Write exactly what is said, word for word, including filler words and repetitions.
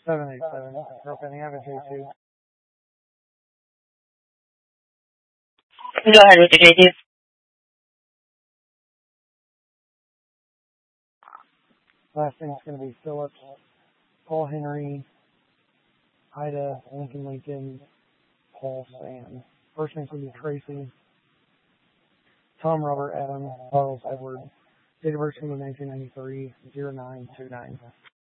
seven eight seven. Girl Penny, I have a J two. Go ahead with your J two. Last name's going to be Phillips, Paul Henry, Ida, Lincoln Lincoln, Paul Sam. First name's going to be Tracy, Tom Robert Adam, Charles Edward. Date of birth is going to be nineteen ninety-three, zero nine two nine.